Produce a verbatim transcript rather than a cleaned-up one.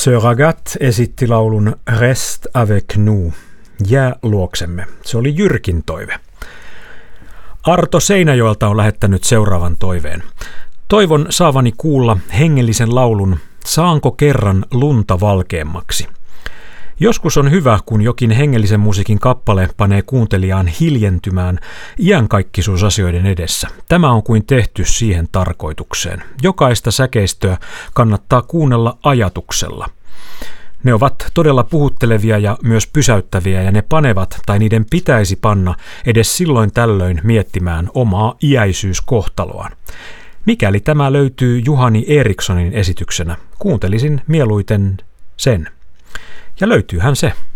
Sir Agathe esitti laulun Reste avec nous, jää luoksemme. Se oli Jyrkin toive. Arto Seinäjoelta on lähettänyt seuraavan toiveen. Toivon saavani kuulla hengellisen laulun Saanko kerran lunta valkeammaksi. Joskus on hyvä, kun jokin hengellisen musiikin kappale panee kuuntelijaan hiljentymään iänkaikkisuusasioiden edessä. Tämä on kuin tehty siihen tarkoitukseen. Jokaista säkeistöä kannattaa kuunnella ajatuksella. Ne ovat todella puhuttelevia ja myös pysäyttäviä ja ne panevat tai niiden pitäisi panna edes silloin tällöin miettimään omaa iäisyyskohtaloaan. Mikäli tämä löytyy Juhani Erikssonin esityksenä, kuuntelisin mieluiten sen. Ja löytyyhän se.